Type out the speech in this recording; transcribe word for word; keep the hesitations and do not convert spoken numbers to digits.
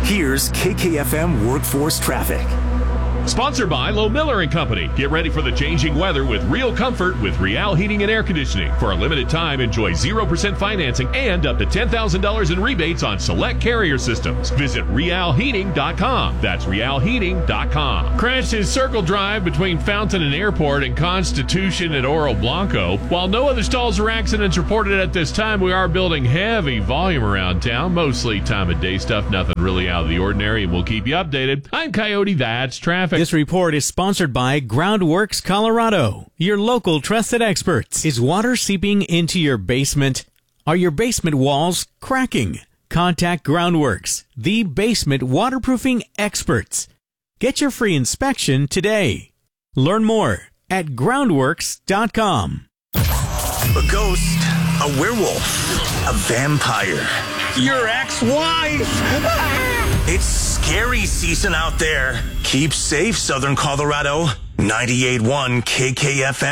Here's K K F M Workforce Traffic. Sponsored by Low Miller and Company. Get ready for the changing weather with real comfort with Real Heating and Air Conditioning. For a limited time, enjoy zero percent financing and up to ten thousand dollars in rebates on select Carrier systems. Visit real heating dot com. That's real heating dot com. Crash is Circle Drive between Fountain and Airport and Constitution at Oro Blanco. While no other stalls or accidents reported at this time, we are building heavy volume around town. Mostly time of day stuff, nothing really out of the ordinary, and we'll keep you updated. I'm Coyote, that's traffic. This report is sponsored by Groundworks Colorado, your local trusted experts. Is water seeping into your basement? Are your basement walls cracking? Contact Groundworks, the basement waterproofing experts. Get your free inspection today. Learn more at groundworks dot com. A ghost, a werewolf, a vampire, your ex-wife. It's scary season out there. Keep safe, Southern Colorado. ninety-eight point one K K F M.